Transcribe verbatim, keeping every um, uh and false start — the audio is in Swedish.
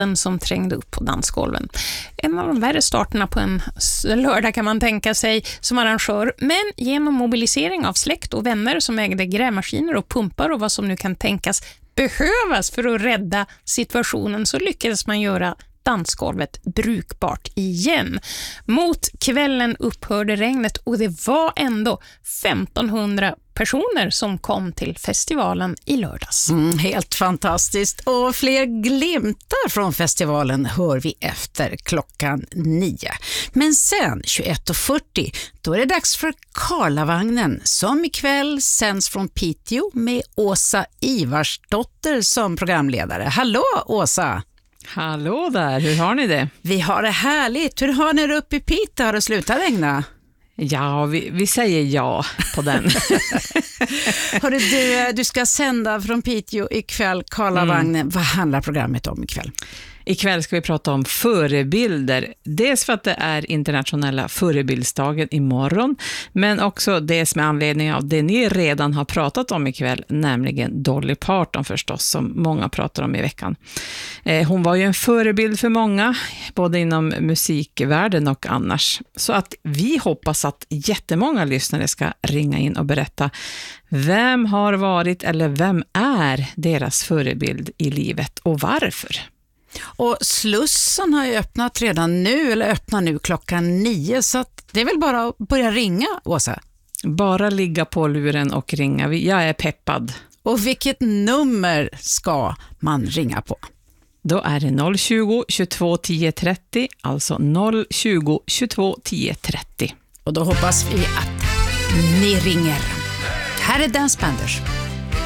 som trängde upp på dansgolven. En av de värre starterna på en lördag kan man tänka sig som arrangör, men genom mobilisering av släkt och vänner som ägde grävmaskiner och pumpar och vad som nu kan tänkas behövas för att rädda situationen så lyckades man göra dansgolvet brukbart igen. Mot kvällen upphörde regnet och det var ändå femtonhundra personer som kom till festivalen i lördags. Mm, helt fantastiskt. Och fler glimtar från festivalen hör vi efter klockan nio. Men sen tjugoett och fyrtio, då är det dags för Karlavagnen som ikväll sänds från Piteå med Åsa Ivarsdotter som programledare. Hallå Åsa! Hallå där, hur har ni det? Vi har det härligt. Hur har ni det uppe i Piteå? Har det slutat regna? Ja, vi, vi säger ja på den. Hörru, du, du ska sända från Piteå ikväll, Karlavagnen. Mm. Vad handlar programmet om ikväll? Ikväll ska vi prata om förebilder. Dels för att det är internationella förebildsdagen imorgon, men också dels med anledning av det ni redan har pratat om ikväll, nämligen Dolly Parton förstås, som många pratar om i veckan. Eh, hon var ju en förebild för många, både inom musikvärlden och annars. Så att vi hoppas att jättemånga lyssnare ska ringa in och berätta vem har varit eller vem är deras förebild i livet och varför. Och Slussen har ju öppnat redan nu, eller öppnar nu klockan nio, så att det är väl bara att börja ringa, Åsa? Bara ligga på luren och ringa. Jag är peppad. Och vilket nummer ska man ringa på? Då är det noll tjugo, tjugotvå, tio, trettio, alltså noll tjugo, tjugotvå, tio, trettio. Och då hoppas vi att ni ringer. Här är Dance Banders.